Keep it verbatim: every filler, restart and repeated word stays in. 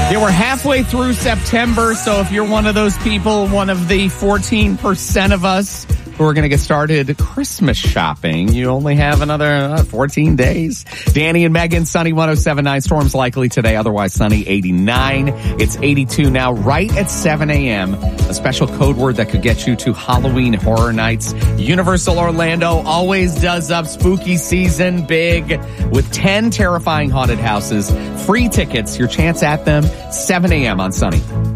Yeah, we're halfway through September, so if you're one of those people, one of the fourteen percent of us who are going to get started Christmas shopping, you only have another uh, fourteen days. Danny and Megan, sunny one oh seven point nine. Storms likely today, otherwise sunny eighty-nine. It's eighty-two now, right at seven a.m. A special code word that could get you to Halloween Horror Nights. Universal Orlando always does up spooky season big with ten terrifying haunted houses. Free tickets, your chance at them, seven a.m. on Sunny.